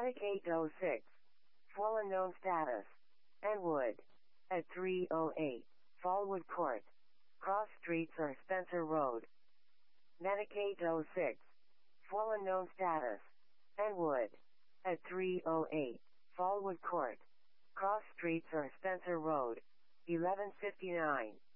Medic 806. Full unknown status. Enwood. At 308. Fallwood Court. Cross Streets or Spencer Road. Medic 806. Full unknown status. Enwood. At 308. Fallwood Court. Cross Streets or Spencer Road. 1159.